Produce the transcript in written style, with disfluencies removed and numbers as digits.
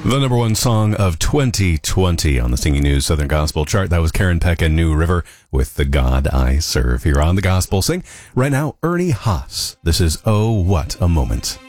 The number one song of 2020 on the Singing News Southern Gospel chart. That was Karen Peck and New River with The God I Serve here on the Gospel Sing. Right now, Ernie Haas. This is Oh, What a Moment.